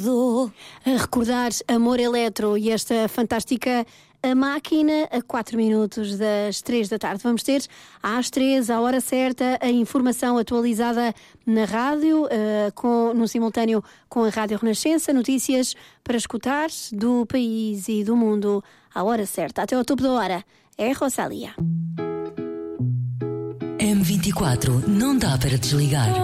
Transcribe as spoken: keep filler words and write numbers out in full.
A recordar Amor Eletro e esta fantástica A Máquina a quatro minutos das três da tarde. Vamos ter às três, à hora certa, a informação atualizada na rádio, uh, com, no simultâneo com a Rádio Renascença, notícias para escutar do país e do mundo à hora certa. Até ao topo da hora. É Rosália. M vinte e quatro não dá para desligar.